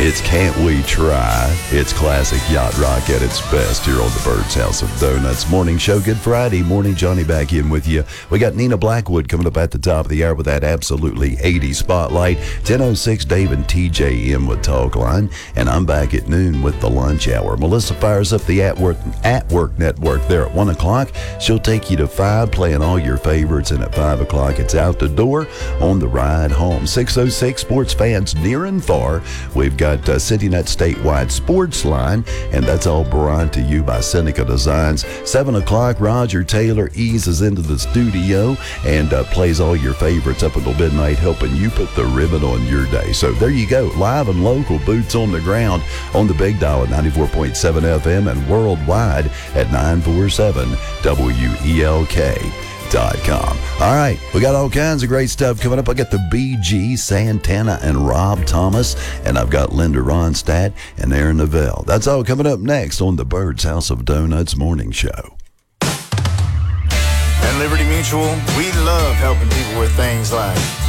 It's Can't We Try? It's classic yacht rock at its best here on the Bird's House of Donuts Morning Show. Good Friday morning. Johnny back in with you. We got Nina Blackwood coming up at the top of the hour with that absolutely 80s spotlight. 10:06, Dave and TJ in with Talk Line. And I'm back at noon with the lunch hour. Melissa fires up the At Work Network there at 1 o'clock. She'll take you to 5, playing all your favorites. And at 5 o'clock, it's out the door on the ride home. 6:06, sports fans near and far. We've got CityNet statewide sports line, and that's all brought to you by Seneca Designs. 7 o'clock, Roger Taylor eases into the studio and plays all your favorites up until midnight, helping you put the ribbon on your day. So there you go, live and local, boots on the ground on the big dial at 94.7 FM and worldwide at 947WELK.com. All right, we got all kinds of great stuff coming up. I got the BG, Santana, and Rob Thomas, and I've got Linda Ronstadt and Aaron Neville. That's all coming up next on the Bird's House of Donuts Morning Show. At Liberty Mutual, we love helping people with things like